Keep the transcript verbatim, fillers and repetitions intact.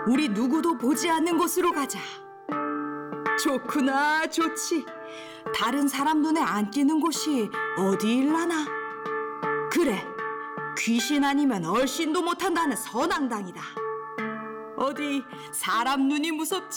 우리 누구도 보지 않는 곳으로 가자. 좋구나, 좋지. 다른 사람 눈에 안 띄는 곳이 어디일라나? 그래, 귀신 아니면 얼씬도 못한다는 선앙당이다. 어디 사람 눈이 무섭지